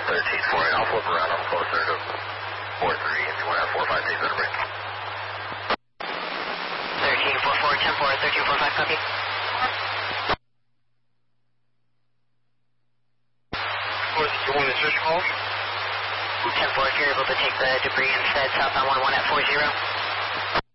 13-4, and I'll flip around. I'm closer to 4-3 if you want to have 4-5 days out of break. 13-4-4, 10-4, 13-4-5, copy. What did you want to switch call? 10-4, if you're able to take the debris instead, southbound 11 at 40.